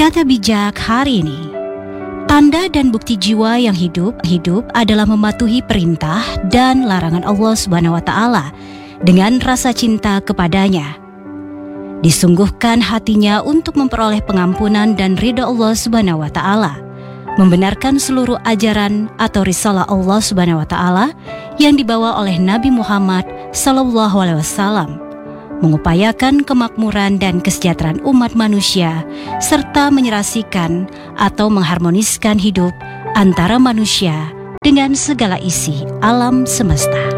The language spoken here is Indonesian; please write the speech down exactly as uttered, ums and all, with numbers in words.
Kata bijak hari ini, tanda dan bukti jiwa yang hidup hidup adalah mematuhi perintah dan larangan Allah Subhanahu wa taala dengan rasa cinta kepadanya. Disungguhkan hatinya untuk memperoleh pengampunan dan ridha Allah Subhanahu wa taala, membenarkan seluruh ajaran atau risalah Allah Subhanahu wa taala yang dibawa oleh Nabi Muhammad sallallahu alaihi wasallam, mengupayakan kemakmuran dan kesejahteraan umat manusia, serta menyerasikan atau mengharmoniskan hidup antara manusia dengan segala isi alam semesta.